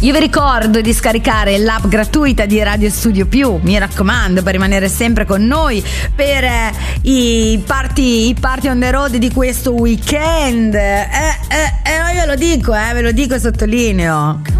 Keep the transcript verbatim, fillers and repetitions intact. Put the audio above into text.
Io vi ricordo di scaricare l'app gratuita di Radio Studio Più, mi raccomando, per rimanere sempre con noi per eh, i party i party on the road di questo weekend. Eh, eh, eh, ve lo dico, eh, ve lo dico e sottolineo.